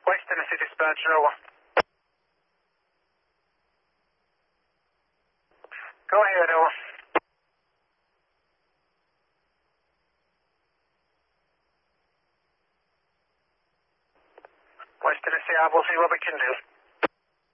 West Tennessee dispatcher, over. Go ahead, over. West Tennessee, I will see what we can do.